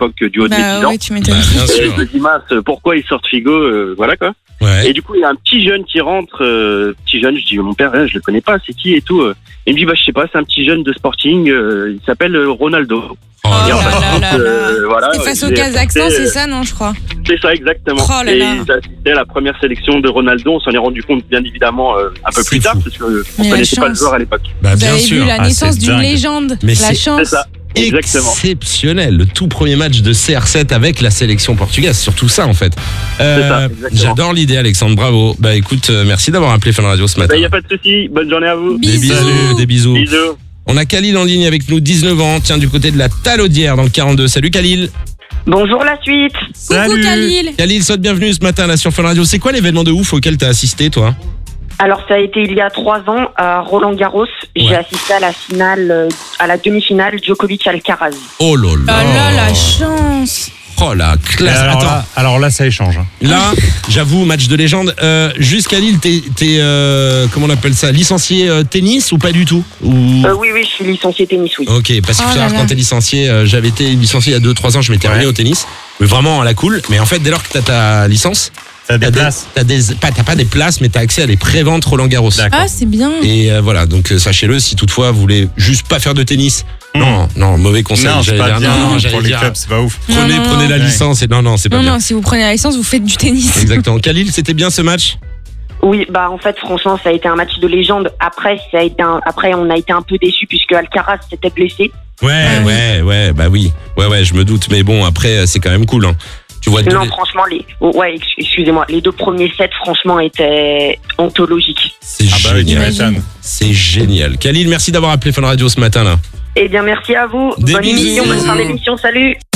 l'époque du haut de mes 10 ans. Ouais, tu m'étonnes. Bien Et sûr. je me dis, mince, pourquoi ils sortent Figo, voilà quoi. Ouais. Et du coup, il y a un petit jeune qui rentre, je dis, mon père, je le connais pas, c'est qui et tout. Il me dit, je sais pas, c'est un petit jeune de Sporting, il s'appelle Ronaldo. Oh Oh là là là. là là. Voilà, C'était face au j'ai Kazakhstan, assisté, c'est ça, non, je crois. C'est ça, exactement. Oh là Et là. j'ai assisté à la première sélection de Ronaldo, on s'en est rendu compte, bien évidemment, un peu C'est plus tard, fou. parce qu'on Mais la connaissait pas le chance. joueur à l'époque. Bah, Vous bien avez sûr. vu la Ah, naissance c'est d'une dingue. légende. Mais La c'est chance. C'est ça. Exactement. Exceptionnel, le tout premier match de CR7 avec la sélection portugaise, surtout ça en fait. ça, exactement. J'adore l'idée, Alexandre, bravo. Bah écoute, merci d'avoir appelé Fun Radio ce matin. Il n'y a pas de souci, bonne journée à vous. Des bisous, Bisous. des bisous. Bisous. On a Khalil en ligne avec nous, 19 ans, tiens du côté de la Talaudière dans le 42. Salut Khalil. Bonjour la suite. Coucou Khalil. Khalil, sois le bienvenu ce matin là sur Fun Radio. C'est quoi l'événement de ouf auquel t'as assisté toi? Alors ça a été il y a 3 ans à Roland-Garros. J'ai Ouais. assisté à la finale, à la demi-finale Djokovic-Alcaraz. Oh là là. Oh là, la chance. Oh la classe. Alors là, ça échange. Hein. Là, j'avoue, match de légende. Juste Khalil, t'es comment on appelle ça, licencié tennis ou pas du tout ou... Oui, je suis licencié tennis, oui. Ok, parce qu'il Oh faut là savoir là. quand t'es licencié, j'avais été licencié il y a 2-3 ans, je m'étais remis Ouais. au tennis, mais vraiment à la cool. Mais en fait, dès lors que t'as ta licence, T'as des places. t'as pas des places, mais t'as accès à des pré-ventes Roland Garros. D'accord. Ah, c'est bien. Et voilà, donc sachez-le, si toutefois vous voulez juste pas faire de tennis, non, mauvais conseil. Non, c'est j'allais pas dire, bien non, j'allais pour les dire, clubs, c'est pas ouf. Prenez Non, la Ouais. licence et non, c'est pas Non, bien. non, si vous prenez la licence, vous faites du tennis. Exactement. Khalil, c'était bien ce match? Oui, en fait, franchement, ça a été un match de légende. Après, après on a été un peu déçus puisque Alcaraz s'était blessé. Ouais, bah oui. Ouais, je me doute. Mais bon, après, c'est quand même cool. Hein. Tu vois, Non, franchement, excusez-moi, les 2 premiers sets, franchement, étaient anthologiques. c'est Ah bah oui, tu génial. m'étonnes. C'est génial. Khalil, merci d'avoir appelé Fun Radio ce matin là. Eh bien, merci à vous. Des Bonne bisous. émission, bonne fin d'émission, salut.